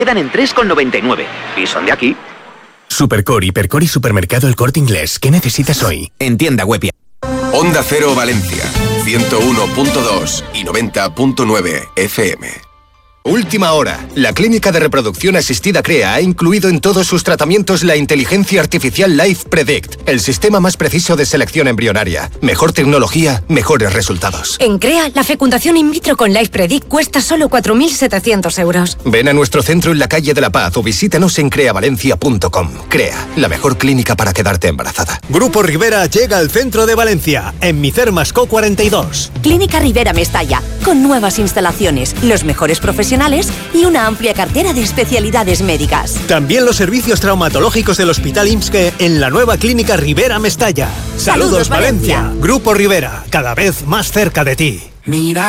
quedan en 3,99 y son de aquí. Supercore, Hipercore y Supermercado El Corte Inglés. ¿Qué necesitas hoy? En tienda web. Onda Cero Valencia, 101.2 y 90.9 FM. Última hora. La Clínica de Reproducción Asistida CREA ha incluido en todos sus tratamientos la inteligencia artificial Life Predict, el sistema más preciso de selección embrionaria. Mejor tecnología, mejores resultados. En CREA, la fecundación in vitro con Life Predict cuesta solo 4.700 euros. Ven a nuestro centro en la calle de la Paz o visítanos en creavalencia.com. CREA, la mejor clínica para quedarte embarazada. Grupo Rivera llega al centro de Valencia, en Micermasco 42. Clínica Rivera Mestalla, con nuevas instalaciones, los mejores profesionales y una amplia cartera de especialidades médicas. También los servicios traumatológicos del Hospital IMSSque en la nueva Clínica Rivera Mestalla. ¡Saludos, Valencia! Grupo Rivera, cada vez más cerca de ti. Mira